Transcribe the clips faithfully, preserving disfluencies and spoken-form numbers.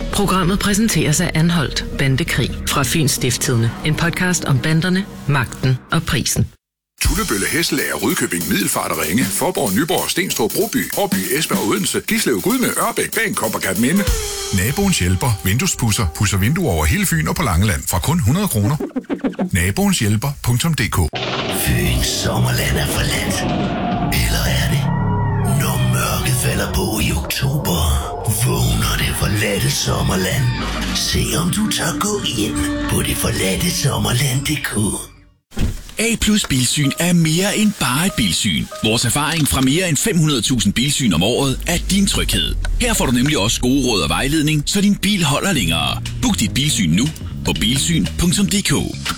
Programmet præsenteres af Anholdt Bandekrig fra Fyns Stiftstidende. En podcast om banderne, magten og prisen. Tullebølle, Hesselager, Rudkøbing, Middelfart og Ringe, Forborg, Nyborg, Stenstrup, Broby, Årby, Esbjerg, Odense, Gislev, Gudme, Ørbæk, Bagenkop og Katminde. Naboens hjælper, vinduespudser, pudser vinduer over hele Fyn og på Langeland fra kun hundrede kroner. naboens hjælper punktum d k. Fyns sommerland er forladt. Eller er det? Når mørket falder på i oktober, vågner det forladte sommerland. Se om du tør gå ind på det forladte sommerland punktum d k. A plus Bilsyn er mere end bare et bilsyn. Vores erfaring fra mere end fem hundrede tusind bilsyn om året er din tryghed. Her får du nemlig også gode råd og vejledning, så din bil holder længere. Book dit bilsyn nu på bilsyn punktum d k.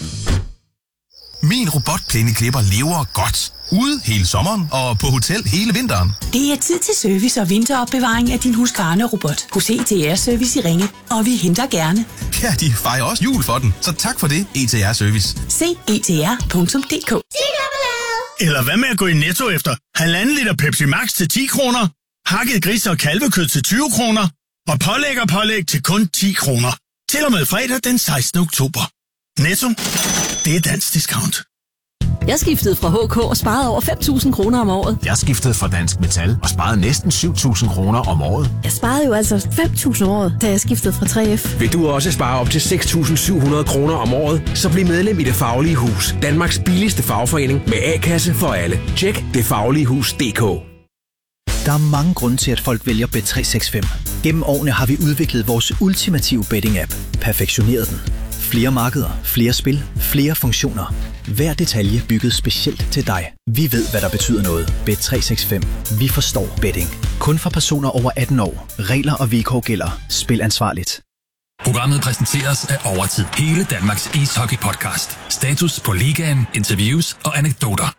Min robotplæneklipper lever godt. Ude hele sommeren og på hotel hele vinteren. Det er tid til service og vinteropbevaring af din Husqvarna-robot hos E T R Service i Ringe. Og vi henter gerne. Ja, de fejrer også jul for den. Så tak for det, E T R Service. Se e t r punktum d k. Eller hvad med at gå i Netto efter halvanden liter Pepsi Max til ti kroner? Hakket gris og kalvekød til tyve kroner? Og pålæg og pålæg til kun ti kroner. Til og med fredag den sekstende oktober. Netto, det er dansk discount. Jeg skiftede fra H K og sparede over fem tusind kroner om året. Jeg skiftede fra Dansk Metal og sparede næsten syv tusind kroner om året. Jeg sparede jo altså fem tusind om året, da jeg skiftede fra tre F. Vil du også spare op til seks tusind syv hundrede kroner om året, så bliv medlem i Det Faglige Hus. Danmarks billigste fagforening med A-kasse for alle. Tjek det faglige hus punktum d k. Der er mange grunde til, at folk vælger Bet tre seks fem. Gennem årene har vi udviklet vores ultimative betting-app. Perfektioneret den. Flere markeder, flere spil, flere funktioner. Hver detalje bygget specielt til dig. Vi ved, hvad der betyder noget. Bet tre seks fem. Vi forstår betting. Kun for personer over atten år. Regler og vilkår gælder. Spil ansvarligt. Programmet præsenteres af Overtid. Hele Danmarks ishockey-podcast. Status på ligaen, interviews og anekdoter.